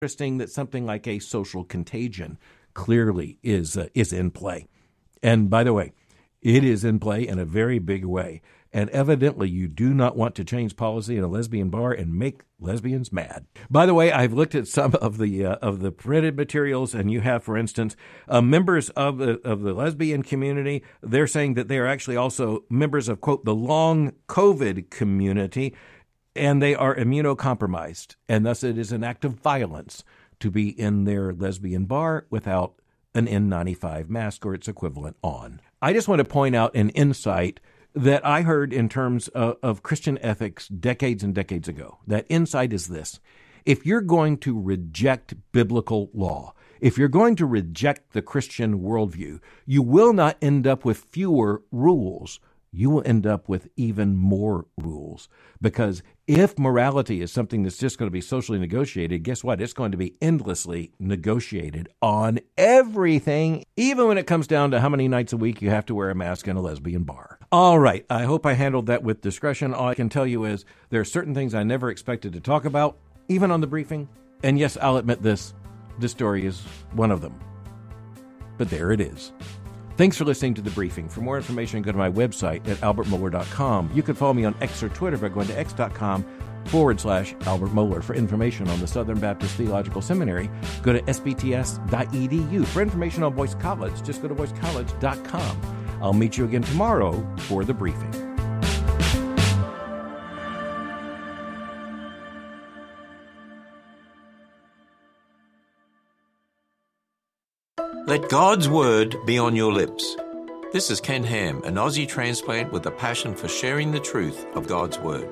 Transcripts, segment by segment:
interesting that something like a social contagion clearly is in play. And by the way, it is in play in a very big way. And evidently, you do not want to change policy in a lesbian bar and make lesbians mad. By the way, I've looked at some of the printed materials, and you have, for instance, members of the lesbian community. They're saying that they are actually also members of, quote, the long COVID community, and they are immunocompromised, and thus it is an act of violence to be in their lesbian bar without an N95 mask or its equivalent on. I just want to point out an insight that I heard in terms of Christian ethics decades and decades ago. That insight is this: if you're going to reject biblical law, if you're going to reject the Christian worldview, you will not end up with fewer rules. You will end up with even more rules. Because if morality is something that's just going to be socially negotiated, guess what? It's going to be endlessly negotiated on everything, even when it comes down to how many nights a week you have to wear a mask in a lesbian bar. All right, I hope I handled that with discretion. All I can tell you is there are certain things I never expected to talk about, even on the briefing. And yes, I'll admit this story is one of them. But there it is. Thanks for listening to The Briefing. For more information, go to my website at albertmohler.com. You can follow me on X or Twitter by going to x.com/Albert Mohler. For information on the Southern Baptist Theological Seminary, go to sbts.edu. For information on Boyce College, just go to boycecollege.com. I'll meet you again tomorrow for The Briefing. Let God's Word be on your lips. This is Ken Ham, an Aussie transplant with a passion for sharing the truth of God's Word.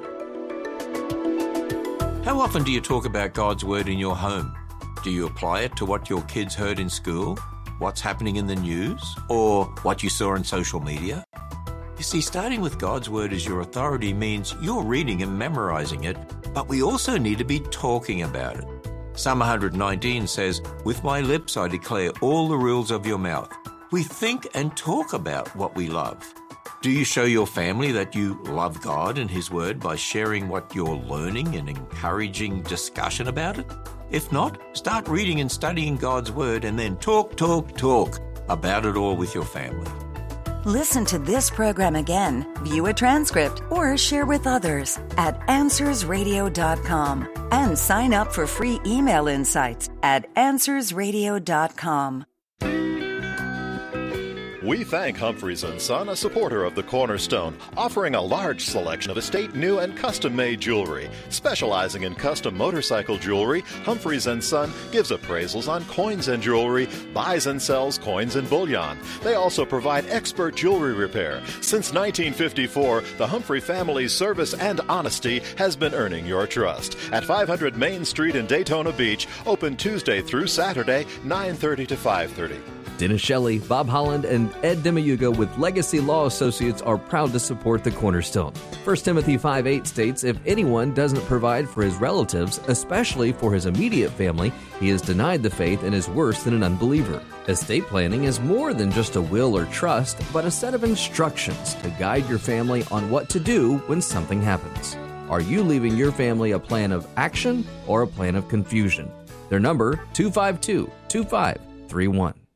How often do you talk about God's Word in your home? Do you apply it to what your kids heard in school, what's happening in the news, or what you saw on social media? You see, starting with God's Word as your authority means you're reading and memorizing it, but we also need to be talking about it. Psalm 119 says, "With my lips I declare all the rules of your mouth." We think and talk about what we love. Do you show your family that you love God and His Word by sharing what you're learning and encouraging discussion about it? If not, start reading and studying God's Word and then talk about it all with your family. Listen to this program again, view a transcript, or share with others at AnswersRadio.com. And sign up for free email insights at AnswersRadio.com. We thank Humphreys & Son, a supporter of the Cornerstone, offering a large selection of estate new and custom-made jewelry. Specializing in custom motorcycle jewelry, Humphreys & Son gives appraisals on coins and jewelry, buys and sells coins and bullion. They also provide expert jewelry repair. Since 1954, the Humphrey family's service and honesty has been earning your trust. At 500 Main Street in Daytona Beach, open Tuesday through Saturday, 9:30 to 5:30. Dennis Shelley, Bob Holland, and Ed Demiuga with Legacy Law Associates are proud to support the Cornerstone. 1 Timothy 5:8 states, "If anyone doesn't provide for his relatives, especially for his immediate family, he has denied the faith and is worse than an unbeliever." Estate planning is more than just a will or trust, but a set of instructions to guide your family on what to do when something happens. Are you leaving your family a plan of action or a plan of confusion? Their number, 252-2531.